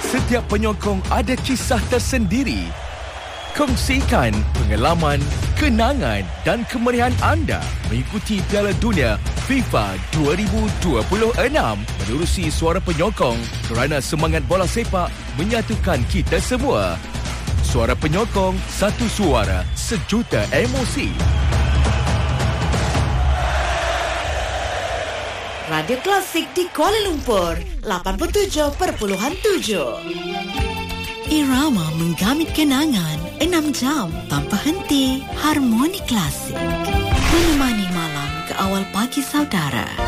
Setiap penyokong ada kisah tersendiri. Kongsikan pengalaman, kenangan dan kemeriahan anda mengikuti Piala Dunia FIFA 2026 menerusi Suara Penyokong kerana semangat bola sepak menyatukan kita semua. Suara Penyokong, satu suara, sejuta emosi. Radio Klasik di Kuala Lumpur 87.7. Irama menggamit kenangan 6 jam tanpa henti. Harmoni Klasik menemani malam ke awal pagi saudara.